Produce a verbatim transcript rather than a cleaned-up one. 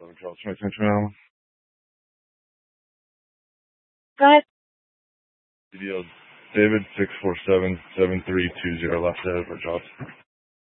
Seven Charles Smith Central. Go ahead. D D L David six four seven seven three two zero left out for jobs.